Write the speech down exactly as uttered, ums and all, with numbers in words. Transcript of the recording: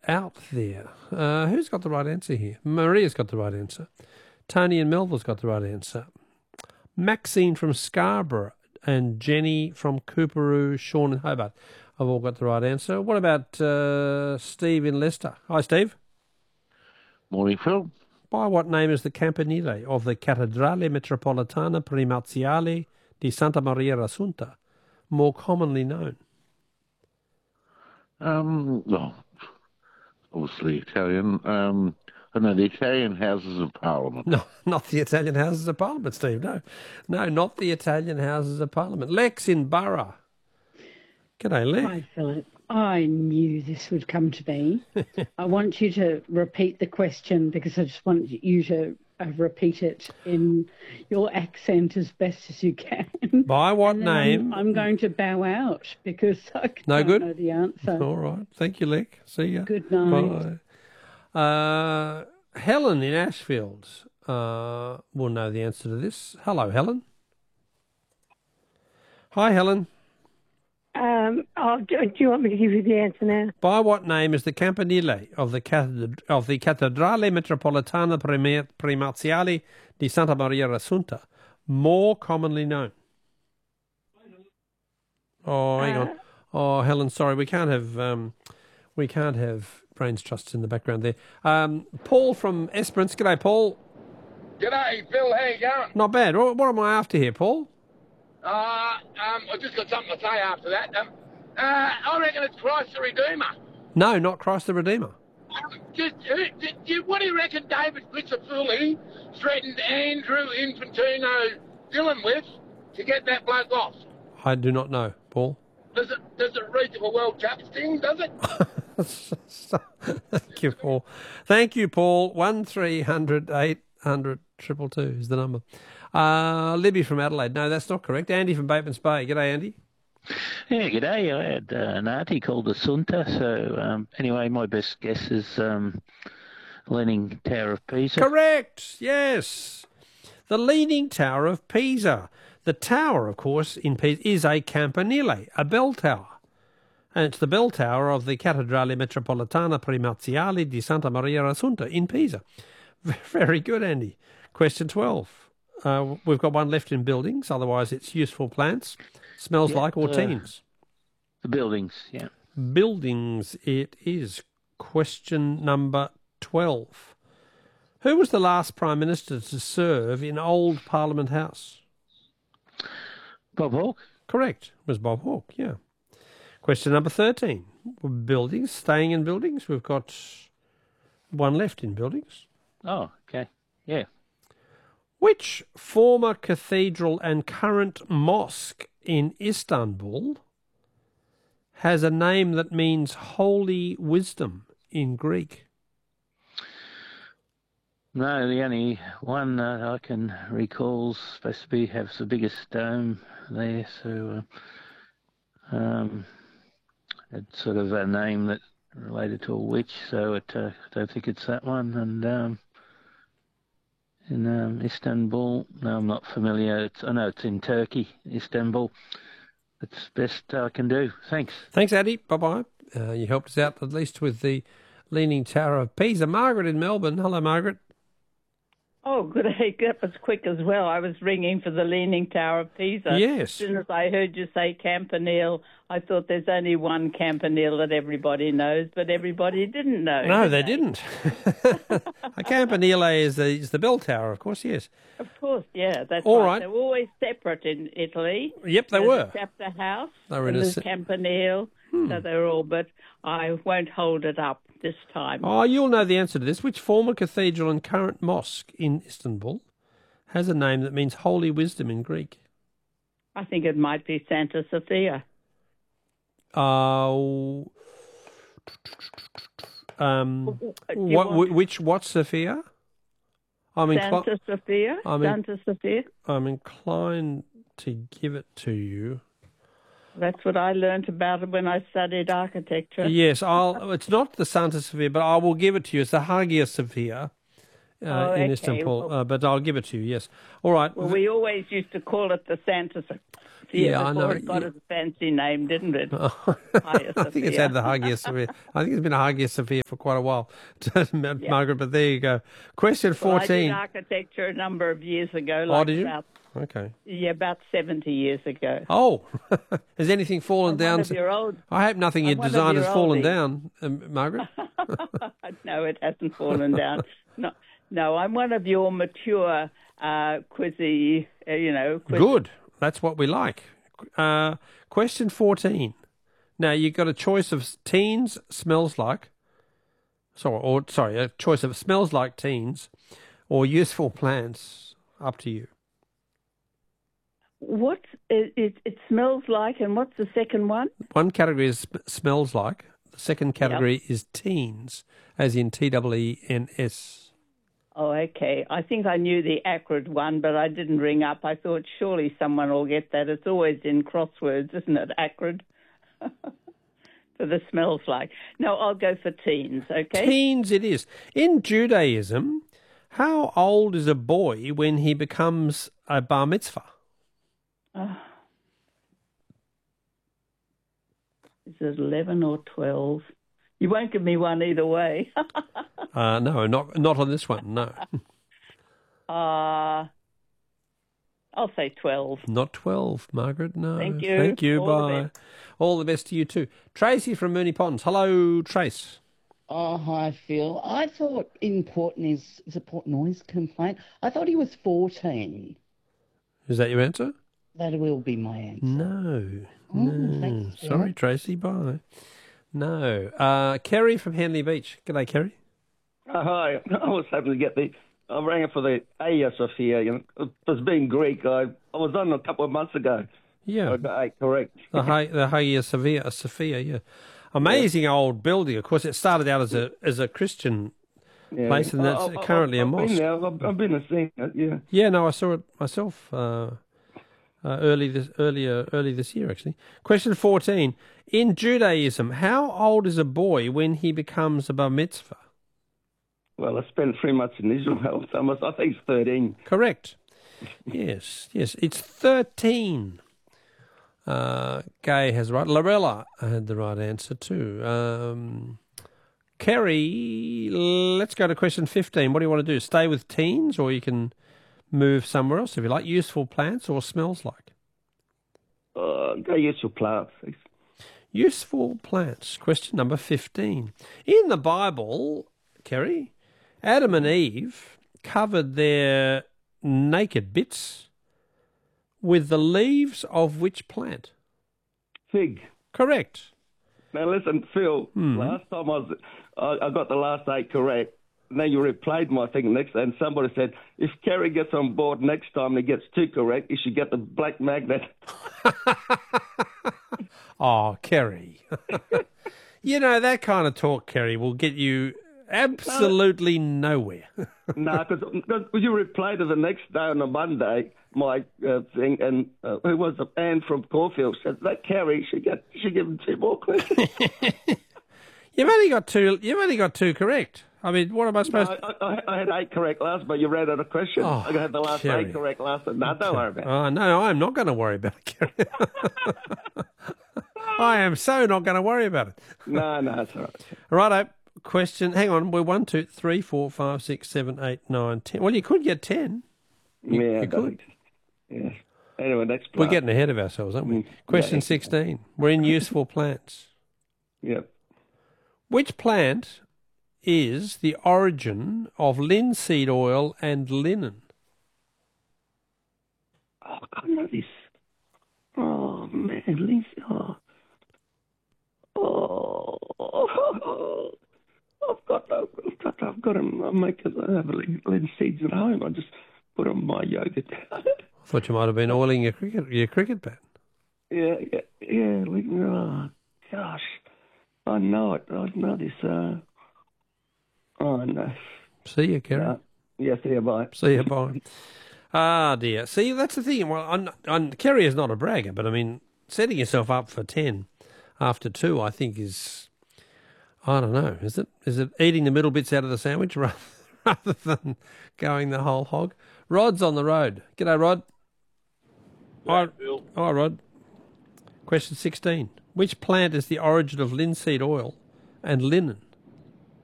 out there. Uh, who's got the right answer here? Maria's got the right answer. Tony in Melville's got the right answer. Maxine from Scarborough and Jenny from Cooperoo, Sean in Hobart have all got the right answer. What about uh, Steve in Leicester? Hi, Steve. Morning, Phil. By what name is the campanile of the Cattedrale Metropolitana Primaziale di Santa Maria Assunta more commonly known? Um, well, obviously Italian. Um, I know the Italian Houses of Parliament. No, not the Italian Houses of Parliament, Steve. No, no, not the Italian Houses of Parliament. Lex in Borough. G'day, Lex. Hi, Philip. I knew this would come to me. I want you to repeat the question because I just want you to uh, repeat it in your accent as best as you can. By what name? I'm, I'm going to bow out because I no don't good? know the answer. All right. Thank you, Lex. See ya. Good night. Bye. Uh, Helen in Ashfield uh, will know the answer to this. Hello, Helen. Hi, Helen. Um, I'll, do, do you want me to give you the answer now? By what name is the campanile of the cathed- of the Cattedrale Metropolitana Prima- Primaziale di Santa Maria Assunta more commonly known? Oh, hang Uh, on. Oh, Helen, sorry, we can't have um, we can't have Brains Trusts in the background there. Um, Paul from Esperance. G'day, Paul. G'day, Phil. How you going? Not bad. What, what am I after here, Paul? Uh, um, I've just got something to say after that. Um, uh, I reckon it's Christ the Redeemer. No, not Christ the Redeemer. Um, just, uh, do, do, what do you reckon David Grizzafulli threatened Andrew Infantino Dillon with to get that bloke off? I do not know, Paul. Does it, does it reach of a World Cup thing, does it? Thank you, Paul. Thank you, Paul. One three hundred eight hundred triple two is the number. Uh, Libby from Adelaide. No, that's not correct. Andy from Bateman's Bay. G'day, Andy. Yeah, g'day. I had uh, an auntie called Assunta. So um, anyway, my best guess is um, Leaning Tower of Pisa. Correct. Yes. The Leaning Tower of Pisa. The tower, of course, in Pisa is a campanile, a bell tower. And it's the bell tower of the Cattedrale Metropolitana Primaziale di Santa Maria Assunta in Pisa. Very good, Andy. Question twelve. Uh, we've got one left in buildings, otherwise it's useful plants. Smells Yeah, like or uh, teens? The buildings, yeah. Buildings it is. Question number twelve. Who was the last Prime Minister to serve in Old Parliament House? Bob Hawke? Correct. It was Bob Hawke, yeah. Question number thirteen. Buildings, staying in buildings. We've got one left in buildings. Oh, okay. Yeah. Which former cathedral and current mosque in Istanbul has a name that means holy wisdom in Greek? No, the only one that I can recall is supposed to be has the biggest dome there, so uh, um, it's sort of a name that related to a witch, so it, uh, I don't think it's that one. And um, in um, Istanbul, no, I'm not familiar. It's, I know it's in Turkey, Istanbul. That's the best I can do. Thanks. Thanks, Addy. Bye-bye. Uh, you helped us out at least with the Leaning Tower of Pisa. Margaret in Melbourne. Hello, Margaret. Oh, good. That was quick as well. I was ringing for the Leaning Tower of Pisa. Yes. As soon as I heard you say Campanile, I thought there's only one Campanile that everybody knows, but everybody didn't know. No, did they didn't. A campanile is the, is the bell tower, of course, yes. Of course, yeah. That's All right. right. They were always separate in Italy. Yep, they There's were. a chapter house. They were in and a there's se- Campanile. Hmm. So they were all, but I won't hold it up this time. Oh, you'll know the answer to this. Which former cathedral and current mosque in Istanbul has a name that means holy wisdom in Greek? I think it might be Santa Sophia. Uh, um, Do you what, want- which, what, Sophia? I'm, incli- Santa Sophia? I'm in- Santa Sophia? I'm inclined to give it to you. That's what I learnt about it when I studied architecture. Yes, I'll. It's not the Santa Sophia, but I will give it to you. It's the Hagia Sophia uh, Oh, in okay. Istanbul, Well- uh, but I'll give it to you, yes. All right. Well, we always used to call it the Santa Sophia Yeah, I before know. it got You- a fancy name, didn't it? I Hagia think it's Sophia. had the Hagia Sophia. I think it's been a Hagia Sophia for quite a while, Margaret, but there you go. Question Well, I did fourteen. architecture a number of years ago. Oh, Like did you? About, Okay. yeah, about seventy years ago. Oh, has anything fallen I'm down? one of your old. I hope nothing you I'm one of designed your has fallen oldies. down, um, Margaret. No, it hasn't fallen down. No, no, I'm one of your mature, uh, quizzy, uh, you know. Quiz- Good. That's what we like. Uh, question fourteen. Now, you've got a choice of teens, smells like, sorry, or sorry, a choice of smells like teens or useful plants. Up to you. What it, it, it smells like, and what's the second one? One category is sm- smells like. The second category is teens, as in T W E N S. Oh, okay. I think I knew the acrid one, but I didn't ring up. I thought surely someone will get that. It's always in crosswords, isn't it? Acrid. For the smells like. No, I'll go for teens, okay? Teens it is. In Judaism, how old is a boy when he becomes a bar mitzvah? Uh, is it eleven or twelve? You won't give me one either way. Uh, no, not not on this one, no. uh, I'll say twelve. Not twelve, Margaret, no. Thank you. Thank you, All the bye. best. All the best to you too. Tracy from Mooney Ponds. Hello, Trace. Oh, hi, Phil. I thought in Port Noise, is it Port Noise complaint? I thought he was fourteen. Is that your answer? That will be my answer. No. Oh, no. thanks, Phil. Sorry, Tracy, bye. No. Uh, Kerry from Henley Beach. G'day, Kerry. Oh, hi. I was hoping to get the. I rang up for the Hagia Sophia. You know, as being Greek, I I was on a couple of months ago. Yeah. I got eight correct. The, ha- the Hagia Sophia, Sophia, yeah. Amazing yeah. old building. Of course, it started out as a as a Christian yeah. place, and that's I, I, currently I've a mosque. Been there. I've, I've been to see it. Yeah. Yeah, no, I saw it myself uh, uh, early this earlier early this year, actually. Question fourteen: in Judaism, how old is a boy when he becomes a bar mitzvah? Well, I spent three months in Israel, so I, must, I think it's thirteen. Correct. Yes, yes, it's thirteen. Uh, Gay has right. Lorella had the right answer too. Um, Kerry, let's go to question fifteen. What do you want to do? Stay with teens, or you can move somewhere else if you like. Useful plants or smells like? Uh, go useful plants. Useful plants. Question number fifteen. In the Bible, Kerry, Adam and Eve covered their naked bits with the leaves of which plant? Fig. Correct. Now listen, Phil. Hmm. Last time I was, I, I got the last eight correct. And then you replayed my thing next, and somebody said if Kerry gets on board next time and he gets two correct, he should get the black magnet. Oh, Kerry. You know, that kind of talk, Kerry, will get you absolutely nowhere. No, because you replayed it the next day on a Monday, my uh, thing, and uh, who was it? Anne from Caulfield said that Kerry should get should give him two more questions. You've only got two. You've only got two correct. I mean, what am I supposed No, to? I, I, I had eight correct last, but you ran out of questions. Oh, I had the last Kerry. eight correct last. No, don't worry about it. Oh no, I'm not going to worry about it, Kerry. I am so not going to worry about it. No, no, it's all right. Righto. Question. Hang on. We're one, two, three, four, five, six, seven, eight, nine, ten. Well, you could get ten. You, Yeah, you could. Yeah. Anyway, next We're part. getting ahead of ourselves, aren't we? Mm, Question yeah. sixteen. We're in useful plants. Yep. Which plant is the origin of linseed oil and linen? Oh, I know this. Oh man, Lindsay. Oh. Oh. I've got. I've got. I've got them. I make it. I have linseeds at home. I just put them in my yogurt. I thought you might have been oiling your cricket your cricket bat. Yeah, yeah, yeah. Like, oh, gosh, I know it. I know this. Uh, oh no. See you, Kerry. Uh, yeah, see you. Bye. See you, bye. Ah, dear. See, that's the thing. Well, I'm, I'm, Kerry is not a bragger, but I mean, setting yourself up for ten after two, I think is, I don't know, is it? Is it eating the middle bits out of the sandwich rather, rather than going the whole hog. Rod's on the road. G'day, Rod. Hi, Hi, Rod. Question sixteen. Which plant is the origin of linseed oil and linen?